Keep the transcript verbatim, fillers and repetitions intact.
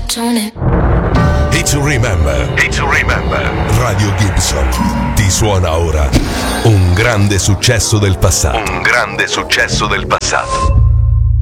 tone it. Hit to remember. Hit to remember. Radio Gibson ti suona ora un grande successo del passato. Un grande successo del passato.